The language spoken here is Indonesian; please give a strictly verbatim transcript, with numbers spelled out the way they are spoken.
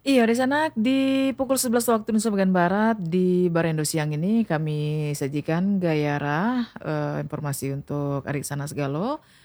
Iya, di sana di pukul sebelas waktu Indonesia bagian barat, di Barendo siang ini kami sajikan Gayara, eee, informasi untuk Arik Sanasgalo.